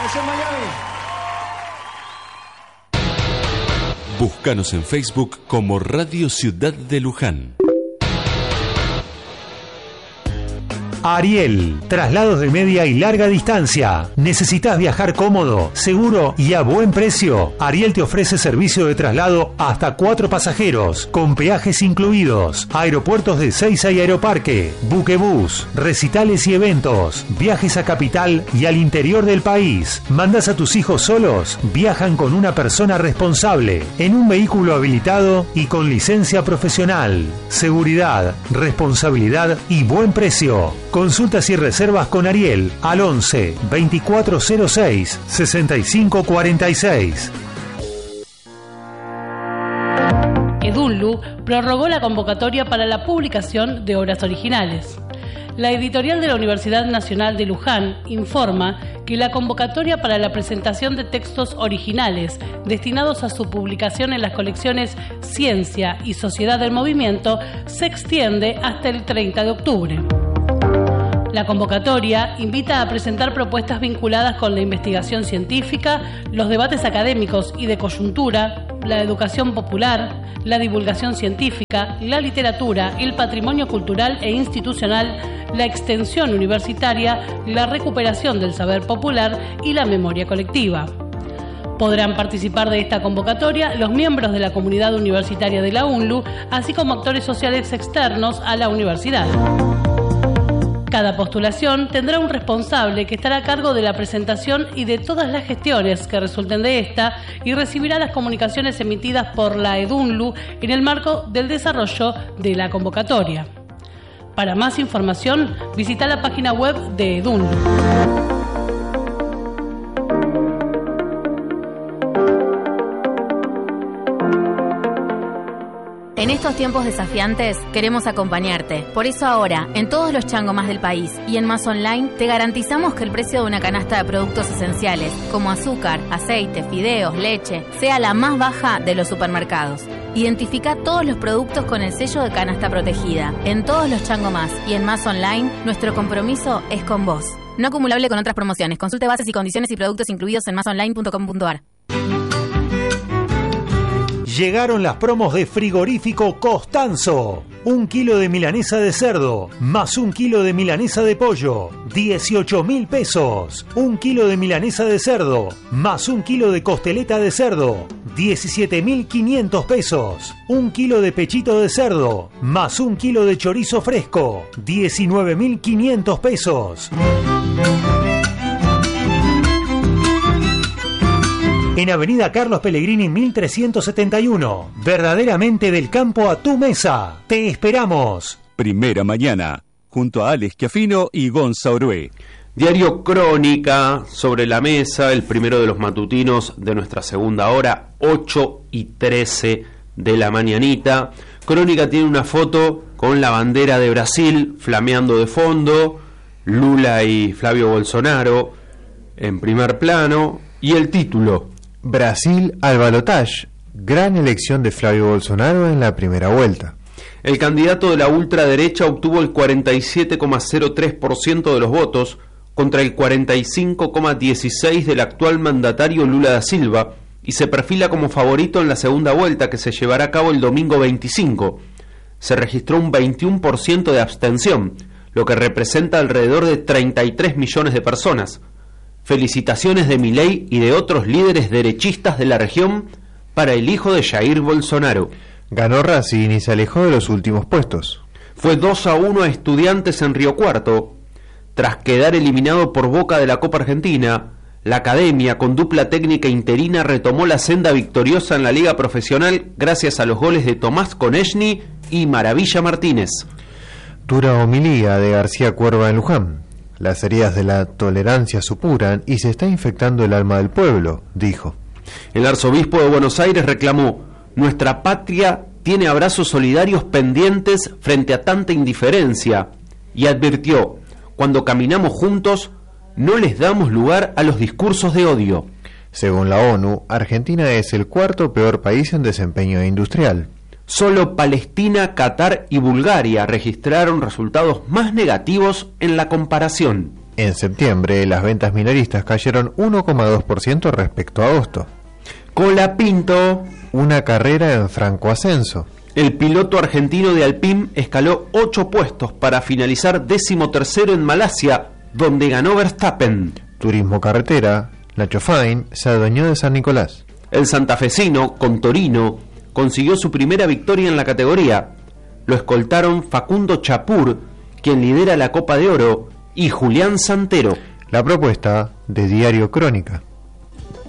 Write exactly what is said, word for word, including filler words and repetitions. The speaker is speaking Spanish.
vemos en Miami. Búscanos en Facebook como Radio Ciudad de Luján. Ariel, traslados de media y larga distancia. ¿Necesitas viajar cómodo, seguro y a buen precio? Ariel te ofrece servicio de traslado hasta cuatro pasajeros, con peajes incluidos, aeropuertos de Seiza y Aeroparque, buquebús, recitales y eventos, viajes a capital y al interior del país. ¿Mandas a tus hijos solos? Viajan con una persona responsable, en un vehículo habilitado y con licencia profesional. Seguridad, responsabilidad y buen precio. Consultas y reservas con Ariel al once, veinticuatro cero seis, sesenta y cinco cuarenta y seis. Edunlu prorrogó la convocatoria para la publicación de obras originales. La editorial de la Universidad Nacional de Luján informa que la convocatoria para la presentación de textos originales destinados a su publicación en las colecciones Ciencia y Sociedad del Movimiento se extiende hasta el treinta de octubre. La convocatoria invita a presentar propuestas vinculadas con la investigación científica, los debates académicos y de coyuntura, la educación popular, la divulgación científica, la literatura, el patrimonio cultural e institucional, la extensión universitaria, la recuperación del saber popular y la memoria colectiva. Podrán participar de esta convocatoria los miembros de la comunidad universitaria de la UNLU, así como actores sociales externos a la universidad. Cada postulación tendrá un responsable que estará a cargo de la presentación y de todas las gestiones que resulten de esta y recibirá las comunicaciones emitidas por la Edunlu en el marco del desarrollo de la convocatoria. Para más información, visita la página web de Edunlu. En estos tiempos desafiantes queremos acompañarte. Por eso ahora, en todos los changomas del país y en Más Online, te garantizamos que el precio de una canasta de productos esenciales, como azúcar, aceite, fideos, leche, sea la más baja de los supermercados. Identifica todos los productos con el sello de canasta protegida. En todos los changomas y en Más Online, nuestro compromiso es con vos. No acumulable con otras promociones. Consulte bases y condiciones y productos incluidos en más online punto com punto a r. Llegaron las promos de Frigorífico Costanzo. Un kilo de milanesa de cerdo, más un kilo de milanesa de pollo, dieciocho mil pesos. Un kilo de milanesa de cerdo, más un kilo de costeleta de cerdo, diecisiete mil quinientos pesos. Un kilo de pechito de cerdo, más un kilo de chorizo fresco, diecinueve mil quinientos pesos. En Avenida Carlos Pellegrini mil trescientos setenta y uno. Verdaderamente del campo a tu mesa. Te esperamos. Primera Mañana, junto a Alex Chiafino y Gonza Orué. Diario Crónica sobre la mesa, el primero de los matutinos de nuestra segunda hora, ocho y trece de la mañanita. Crónica tiene una foto con la bandera de Brasil flameando de fondo, Lula y Flavio Bolsonaro en primer plano, y el título: Brasil al balotaje, gran elección de Flavio Bolsonaro en la primera vuelta. El candidato de la ultraderecha obtuvo el cuarenta y siete coma cero tres por ciento de los votos contra el cuarenta y cinco coma dieciséis por ciento del actual mandatario Lula da Silva y se perfila como favorito en la segunda vuelta, que se llevará a cabo el domingo veinticinco. Se registró un veintiuno por ciento de abstención, lo que representa alrededor de treinta y tres millones de personas. Felicitaciones de Milei y de otros líderes derechistas de la región para el hijo de Jair Bolsonaro. Ganó Racing y se alejó de los últimos puestos. Fue dos a uno a Estudiantes en Río Cuarto. Tras quedar eliminado por Boca de la Copa Argentina, la Academia, con dupla técnica interina, retomó la senda victoriosa en la Liga Profesional gracias a los goles de Tomás Konechny y Maravilla Martínez. Dura homilía de García Cuerva en Luján. Las heridas de la tolerancia supuran y se está infectando el alma del pueblo, dijo. El arzobispo de Buenos Aires reclamó: nuestra patria tiene abrazos solidarios pendientes frente a tanta indiferencia, y advirtió: cuando caminamos juntos, no les damos lugar a los discursos de odio. Según la ONU, Argentina es el cuarto peor país en desempeño industrial. Solo Palestina, Qatar y Bulgaria registraron resultados más negativos en la comparación. En septiembre, las ventas minoristas cayeron uno coma dos por ciento respecto a agosto. Colapinto. Una carrera en franco ascenso. El piloto argentino de Alpine escaló ocho puestos para finalizar decimotercero en Malasia, donde ganó Verstappen. Turismo carretera, Nacho Fine se adueñó de San Nicolás. El santafesino, con Torino, consiguió su primera victoria en la categoría. Lo escoltaron Facundo Chapur, quien lidera la Copa de Oro, y Julián Santero. La propuesta de Diario Crónica.